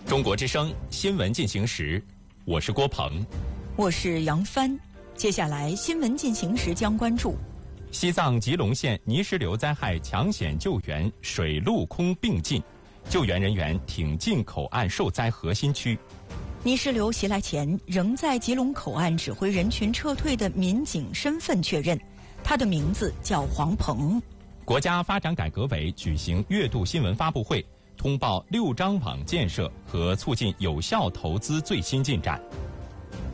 中国之声新闻进行时，我是郭鹏， 我是杨帆。接下来新闻进行时将关注西藏吉隆县泥石流灾害抢险救援水陆空并进，救援人员挺进口岸受灾核心区。 泥石流袭来前仍在吉隆口岸指挥人群撤退的民警身份确认，他的名字叫黄鹏。 国家发展改革委举行月度新闻发布会，通报6张网建设和促进有效投资最新进展。